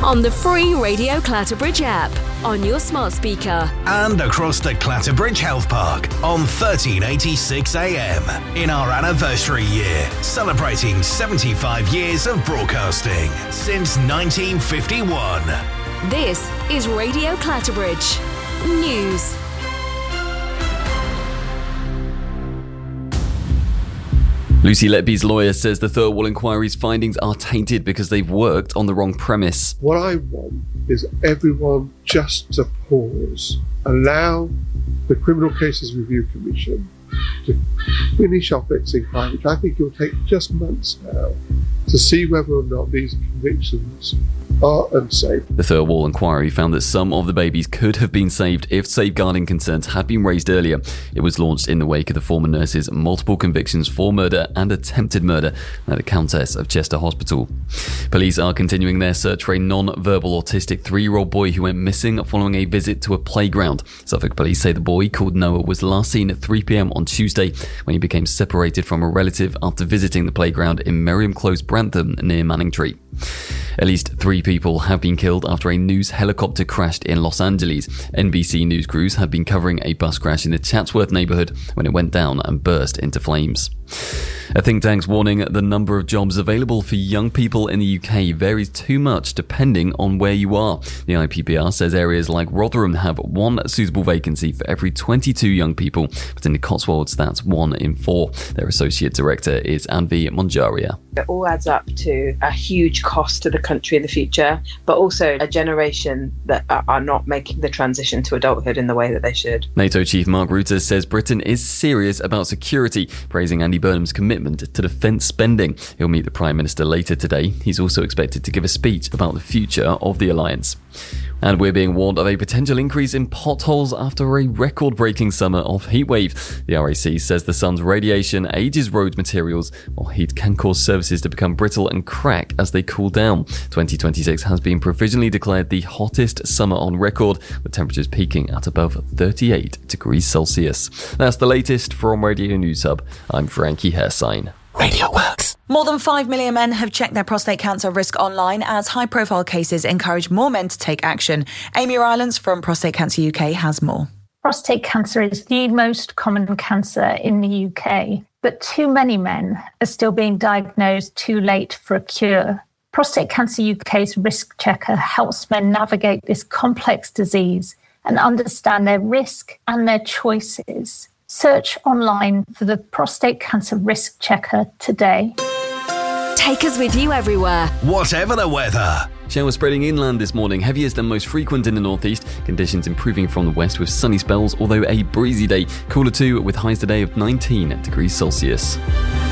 on the free Radio Clatterbridge app, on your smart speaker, and across the Clatterbridge Health Park on 1386 AM in our anniversary year, celebrating 75 years of broadcasting since 1951. This is Radio Clatterbridge News. Lucy Letby's lawyer says the Thirlwall inquiry's findings are tainted because they've worked on the wrong premise. What I want is everyone just to pause, allow the Criminal Cases Review Commission to finish off its inquiry, which I think will take just months now, to see whether or not these convictions are unsafe. The Thirlwall inquiry found that some of the babies could have been saved if safeguarding concerns had been raised earlier. It was launched in the wake of the former nurse's multiple convictions for murder and attempted murder at the Countess of Chester Hospital. Police are continuing their search for a non-verbal autistic 3-year-old boy who went missing following a visit to a playground. Suffolk police say the boy, called Noah, was last seen at 3 p.m. on Tuesday when he became separated from a relative after visiting the playground in Merriam Close, Brantham, near Manningtree. At least 3 people have been killed after a news helicopter crashed in Los Angeles. NBC News crews had been covering a bus crash in the Chatsworth neighborhood when it went down and burst into flames. A think tank's warning the number of jobs available for young people in the UK varies too much depending on where you are. The IPPR says areas like Rotherham have 1 suitable vacancy for every 22 young people, but in the Cotswolds that's 1 in 4. Their associate director is Anvi Monjaria. It all adds up to a huge cost to the country in the future, but also a generation that are not making the transition to adulthood in the way that they should. NATO chief Mark Rutte says Britain is serious about security, praising Andy Burnham's commitment to defence spending. He'll meet the Prime Minister later today. He's also expected to give a speech about the future of the alliance. And we're being warned of a potential increase in potholes after a record-breaking summer of heatwave. The RAC says the sun's radiation ages road materials, while heat can cause surfaces to become brittle and crack as they cool down. 2026 has been provisionally declared the hottest summer on record, with temperatures peaking at above 38 degrees Celsius. That's the latest from Radio News Hub. I'm Frankie Hairsign. Radio Works. More than 5 million men have checked their prostate cancer risk online as high-profile cases encourage more men to take action. Amy Rylance from Prostate Cancer UK has more. Prostate cancer is the most common cancer in the UK, but too many men are still being diagnosed too late for a cure. Prostate Cancer UK's risk checker helps men navigate this complex disease and understand their risk and their choices. Search online for the Prostate Cancer Risk Checker today. Take us with you everywhere, whatever the weather. Showers spreading inland this morning, heaviest and most frequent in the northeast. Conditions improving from the west with sunny spells, although a breezy day. Cooler too, with highs today of 19 degrees Celsius.